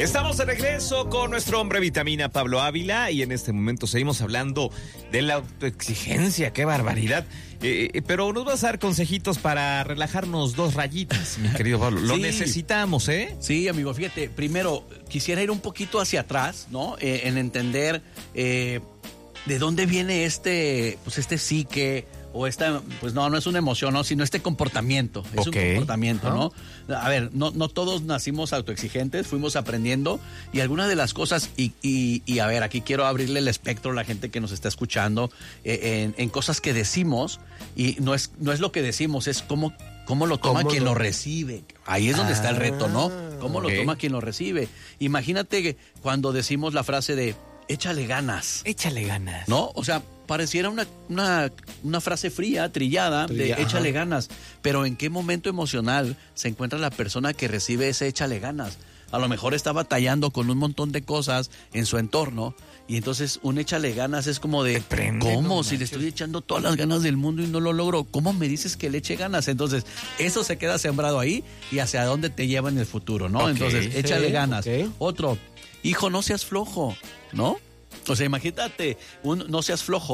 Estamos de regreso con nuestro hombre vitamina Pablo Ávila y en este momento seguimos hablando de la autoexigencia, qué barbaridad. Pero nos vas a dar consejitos para relajarnos 2 rayitas, mi querido Pablo. Lo necesitamos, ¿eh? Sí, amigo, fíjate, primero quisiera ir un poquito hacia atrás, ¿no? En entender de dónde viene este psique o esta, pues no es una emoción, ¿no? Sino este comportamiento. Es un comportamiento, ¿no? A ver, no todos nacimos autoexigentes, fuimos aprendiendo y algunas de las cosas, y a ver, aquí quiero abrirle el espectro a la gente que nos está escuchando en cosas que decimos, y no es lo que decimos, es cómo lo toma quien lo recibe. Ahí es donde está el reto, ¿no? Cómo lo toma quien lo recibe. Imagínate que cuando decimos la frase de échale ganas. Échale ganas. ¿No? O sea, pareciera una frase fría, trillada, de échale ganas. Pero ¿en qué momento emocional se encuentra la persona que recibe ese échale ganas? A lo mejor está batallando con un montón de cosas en su entorno y entonces un échale ganas es como de ¿cómo? Si le estoy echando todas las ganas del mundo y no lo logro, ¿cómo me dices que le eche ganas? Entonces eso se queda sembrado ahí y hacia dónde te lleva en el futuro, ¿no? Entonces échale ganas. Otro, hijo, no seas flojo, ¿no? O sea, imagínate, no seas flojo.